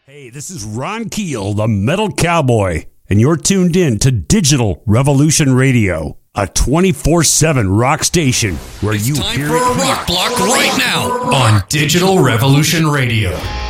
Hey, this is Ron Keel, the Metal Cowboy, and you're tuned in to Digital Revolution Radio, a 24/7 rock station where It's you time hear for a rock block right now on Digital Revolution Radio.